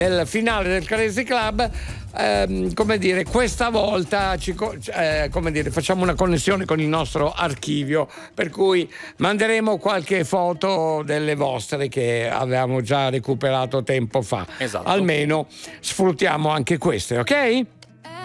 nel finale del Crazy Club. Come dire, questa volta facciamo una connessione con il nostro archivio, per cui manderemo qualche foto delle vostre che avevamo già recuperato tempo fa. Esatto. Almeno sfruttiamo anche queste, ok?